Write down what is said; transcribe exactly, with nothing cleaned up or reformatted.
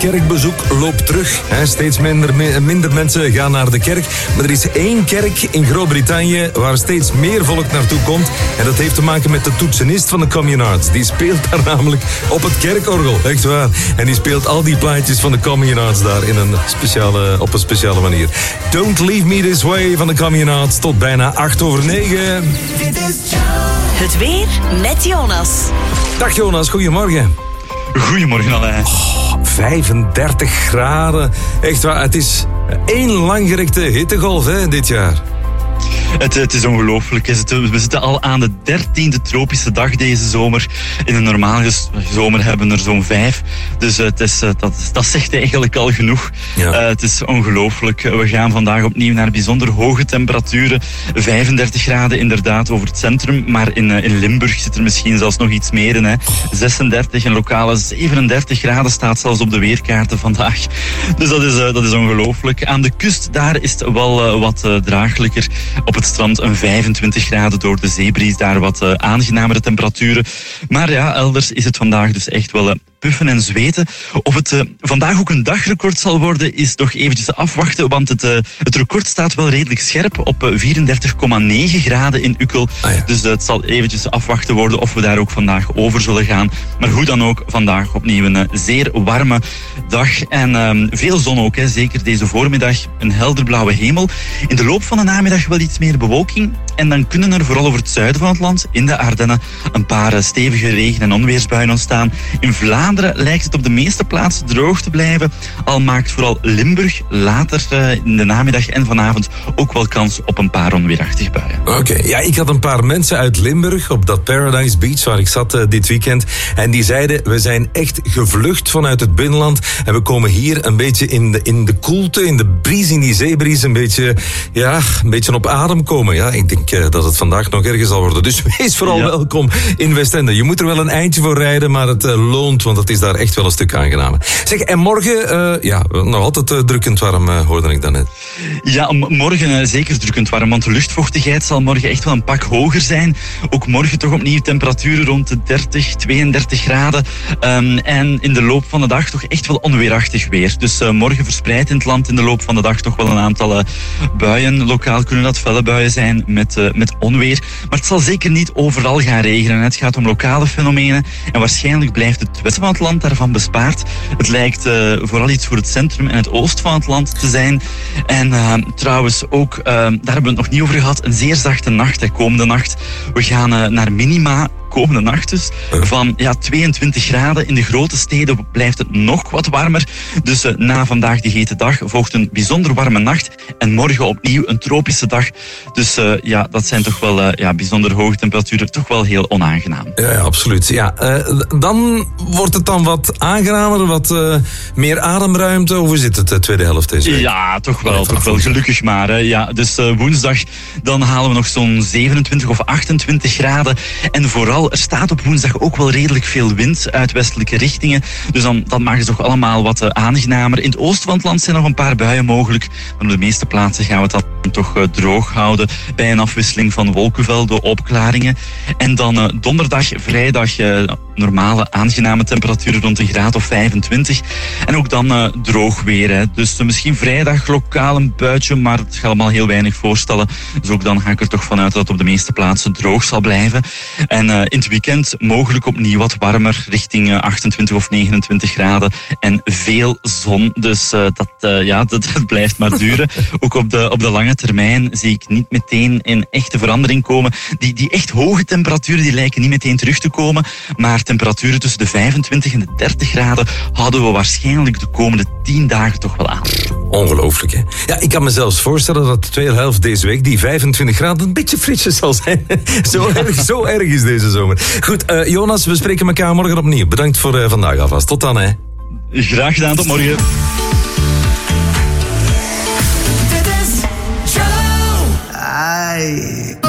kerkbezoek loopt terug. He, steeds minder, minder mensen gaan naar de kerk. Maar er is één kerk in Groot-Brittannië waar steeds meer volk naartoe komt. En dat heeft te maken met de toetsenist van de Communards. Die speelt daar namelijk op het kerkorgel. Echt waar. En die speelt al die plaatjes van de Communards daar in een speciale, op een speciale manier. Don't Leave Me This Way van de Communards tot bijna acht over negen. Het weer met Jonas. Dag Jonas, goedemorgen. Goedemorgen Alain. Oh, vijfendertig graden. Echt waar, het is één langgerekte hittegolf hè, dit jaar. Het, het is ongelooflijk. We zitten al aan de dertiende tropische dag deze zomer. In een normale zomer hebben we er zo'n vijf. Dus het is, dat, dat zegt eigenlijk al genoeg. Ja. Uh, het is ongelooflijk. We gaan vandaag opnieuw naar bijzonder hoge temperaturen. vijfendertig graden inderdaad over het centrum. Maar in, in Limburg zit er misschien zelfs nog iets meer in. Hè. zesendertig en lokale zevenendertig graden staat zelfs op de weerkaarten vandaag. Dus dat is, uh, dat is ongelooflijk. Aan de kust daar is het wel uh, wat uh, draaglijker. Op het strand een vijfentwintig graden door de zeebries, daar wat uh, aangenamere temperaturen. Maar ja, elders is het vandaag dus echt wel uh, puffen en zweten. Of het uh, vandaag ook een dagrecord zal worden, is toch eventjes afwachten, want het, uh, het record staat wel redelijk scherp op uh, vierendertig komma negen graden in Ukkel. Ah, ja. Dus uh, het zal eventjes afwachten worden of we daar ook vandaag over zullen gaan. Maar hoe dan ook, vandaag opnieuw een uh, zeer warme dag en uh, veel zon ook, hè. Zeker deze voormiddag een helderblauwe hemel. In de loop van de namiddag wel iets meer bewolking en dan kunnen er vooral over het zuiden van het land, in de Ardennen, een paar stevige regen- en onweersbuien ontstaan. In Vlaanderen lijkt het op de meeste plaatsen droog te blijven, al maakt vooral Limburg later uh, in de namiddag en vanavond ook wel kans op een paar onweerachtige buien. Oké, okay. Ja, ik had een paar mensen uit Limburg op dat Paradise Beach waar ik zat uh, dit weekend en die zeiden, we zijn echt gevlucht vanuit het binnenland en we komen hier een beetje in de, in de koelte, in de bries, in die zeebries, een beetje, ja, een beetje op adem komen. Ja, ik denk uh, dat het vandaag nog erger zal worden. Dus wees vooral ja. welkom in Westende. Je moet er wel een eindje voor rijden, maar het uh, loont, want het is daar echt wel een stuk aangenamer. Zeg, en morgen, uh, ja, nog altijd uh, drukkend warm, uh, hoorde ik dan net. Ja, m- morgen uh, zeker drukkend warm, want de luchtvochtigheid zal morgen echt wel een pak hoger zijn. Ook morgen toch opnieuw temperaturen rond de dertig, tweeëndertig graden. Um, en in de loop van de dag toch echt wel onweerachtig weer. Dus uh, morgen verspreid in het land in de loop van de dag toch wel een aantal uh, buien. Lokaal kunnen dat felle buien zijn met, uh, met onweer. Maar het zal zeker niet overal gaan regenen. Het gaat om lokale fenomenen. En waarschijnlijk blijft het westen van het land daarvan bespaard. Het lijkt uh, vooral iets voor het centrum en het oosten van het land te zijn. En uh, trouwens ook, uh, daar hebben we het nog niet over gehad, een zeer zachte nacht, hè, komende nacht. We gaan uh, naar minima komende nacht dus, van ja, tweeëntwintig graden. In de grote steden blijft het nog wat warmer. Dus uh, na vandaag die hete dag volgt een bijzonder warme nacht. En morgen opnieuw een tropische dag. Dus uh, ja, dat zijn toch wel uh, ja, bijzonder hoge temperaturen. Toch wel heel onaangenaam. Ja, ja absoluut. Ja, uh, dan wordt het dan wat aangenamer, wat uh, meer ademruimte. Hoe zit het de tweede helft deze week? Ja, toch wel. Oh, toch wel. Gelukkig maar. Hè. Ja, dus uh, woensdag dan halen we nog zo'n zevenentwintig of achtentwintig graden. En vooral er staat op woensdag ook wel redelijk veel wind uit westelijke richtingen. Dus dan, dat maakt het toch allemaal wat uh, aangenamer. In het oosten van het land zijn nog een paar buien mogelijk. Maar op de meeste plaatsen gaan we dat toch uh, droog houden. Bij een afwisseling van wolkenvelden, opklaringen. En dan uh, donderdag, vrijdag uh, normale aangename temperaturen rond een graad of vijfentwintig. En ook dan uh, droog weer. Hè. Dus uh, misschien vrijdag lokaal een buitje, maar het gaat allemaal heel weinig voorstellen. Dus ook dan ga ik er toch vanuit dat het op de meeste plaatsen droog zal blijven. En uh, in het weekend mogelijk opnieuw wat warmer, richting uh, achtentwintig of negenentwintig graden. En veel zon, dus uh, dat, uh, ja, dat, dat blijft maar duren. Ook op de, op de lange termijn zie ik niet meteen een echte verandering komen. Die, die echt hoge temperaturen die lijken niet meteen terug te komen. Maar temperaturen tussen de vijfentwintig en de dertig graden houden we waarschijnlijk de komende tien dagen toch wel aan. Ongelooflijk, hè? Ja, ik kan me zelfs voorstellen dat de tweede helft deze week, die vijfentwintig graden, een beetje frisjes zal zijn. zo, erg, zo erg is deze zomer. Goed, uh, Jonas, we spreken elkaar morgen opnieuw. Bedankt voor uh, vandaag alvast. Tot dan, hè. Graag gedaan, tot morgen. Ay,